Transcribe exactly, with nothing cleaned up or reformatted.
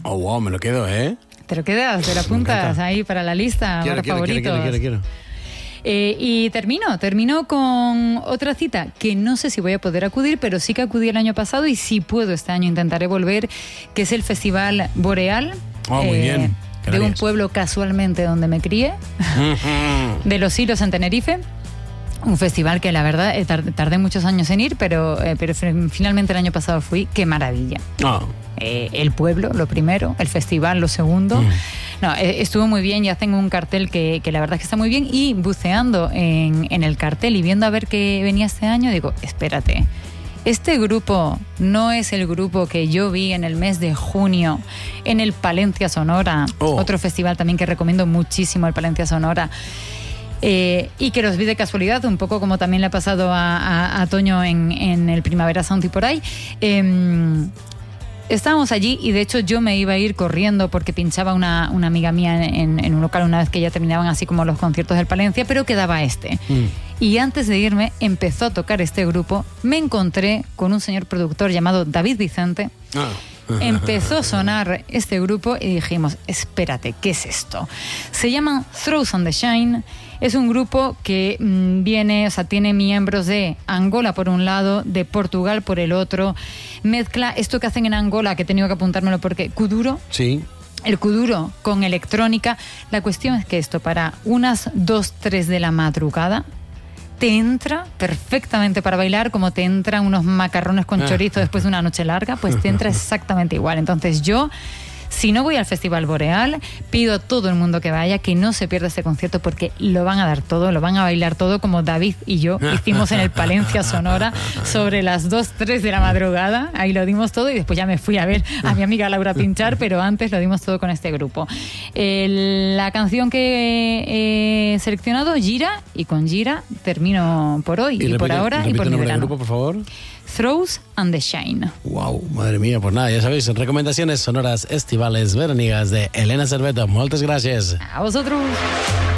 Oh, wow, me lo quedo, ¿eh? Te lo quedas, te lo apuntas ahí para la lista, quiero, para quiero, favoritos. Quiero, quiero, quiero, quiero. Eh, y termino, termino con otra cita que no sé si voy a poder acudir, pero sí que acudí el año pasado y si puedo este año intentaré volver, que es el Festival Boreal. Oh, muy eh, bien. De un pueblo casualmente donde me crié, de Los Hilos en Tenerife. Un festival que la verdad eh, tardé muchos años en ir, pero, eh, pero finalmente el año pasado fui. ¡Qué maravilla! Oh. Eh, el pueblo, lo primero, el festival, lo segundo. Mm. No, eh, estuvo muy bien, ya tengo un cartel que, que la verdad es que está muy bien, y buceando en, en el cartel y viendo a ver qué venía este año, digo, espérate, este grupo no es el grupo que yo vi en el mes de junio en el Palencia Sonora, oh. otro festival también que recomiendo muchísimo, el Palencia Sonora. Eh, y que los vi de casualidad, un poco como también le ha pasado a, a, a Toño en, en el Primavera Sound y por ahí. Eh, estábamos allí y de hecho yo me iba a ir corriendo porque pinchaba una, una amiga mía en, en un local una vez que ya terminaban así como los conciertos del Palencia, pero quedaba este. Mm. Y antes de irme empezó a tocar este grupo, me encontré con un señor productor llamado David Vicente. Ah. Empezó a sonar este grupo y dijimos, espérate, ¿qué es esto? Se llama Throws on the Shine. Es un grupo que mmm, viene, o sea, tiene miembros de Angola por un lado, de Portugal por el otro. Mezcla esto que hacen en Angola, que he tenido que apuntármelo porque kuduro. Sí. El kuduro con electrónica. La cuestión es que esto para unas dos, tres de la madrugada te entra perfectamente para bailar, como te entran unos macarrones con chorizo después de una noche larga, pues te entra exactamente igual. Entonces yo, si no voy al Festival Boreal, pido a todo el mundo que vaya, que no se pierda este concierto porque lo van a dar todo, lo van a bailar todo como David y yo hicimos en el Palencia Sonora sobre las dos, tres de la madrugada. Ahí lo dimos todo y después ya me fui a ver a mi amiga Laura pinchar, pero antes lo dimos todo con este grupo. El, la canción que he seleccionado, Gira, y con Gira termino por hoy y, y repite, por ahora y por mi verano. Grupo, por favor. Throws and the Shine. Wow, madre mía, pues nada, ya sabéis, recomendaciones sonoras estivales veraniegas de Elena Cerveto. Muchas gracias. A vosotros.